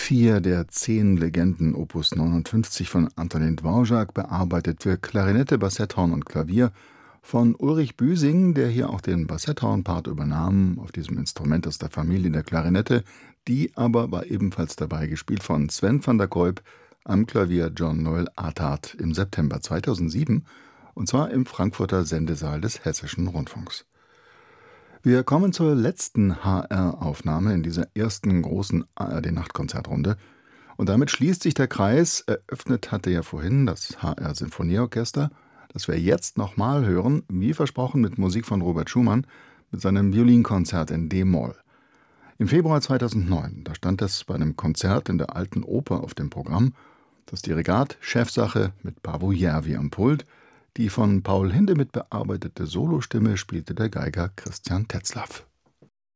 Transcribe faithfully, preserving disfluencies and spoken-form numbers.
vier der zehn Legenden Opus neunundfünfzig von Antonin Dvorak, bearbeitet für Klarinette, Bassetthorn und Klavier von Ulrich Büsing, der hier auch den Bassetthorn-Part übernahm, auf diesem Instrument aus der Familie der Klarinette. Die aber war ebenfalls dabei, gespielt von Sven van der Kolk, am Klavier John Noel Artard im September zweitausendsieben, und zwar im Frankfurter Sendesaal des Hessischen Rundfunks. Wir kommen zur letzten H R-Aufnahme in dieser ersten großen A R D-Nachtkonzertrunde. Und damit schließt sich der Kreis. Eröffnet hatte ja vorhin das H R-Sinfonieorchester, das wir jetzt nochmal hören, wie versprochen, mit Musik von Robert Schumann, mit seinem Violinkonzert in D-Moll. Im Februar zweitausendneun, da stand es bei einem Konzert in der Alten Oper auf dem Programm, das Dirigat Chefsache mit Paavo Järvi am Pult. Die von Paul Hindemith bearbeitete Solostimme spielte der Geiger Christian Tetzlaff.